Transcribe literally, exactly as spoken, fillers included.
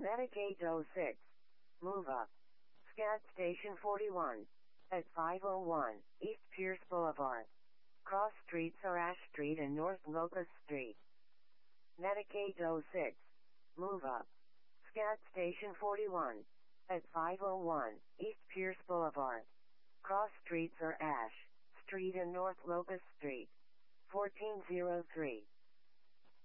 Medicaid oh six. Move up. SCAD Station forty-one. At five oh one East Pierce Boulevard. Cross streets are Ash Street and North Locust Street. Medicaid oh six. Move up. SCAD Station forty-one. At five oh one East Pierce Boulevard. Cross streets are Ash Street and North Locust Street. fourteen oh three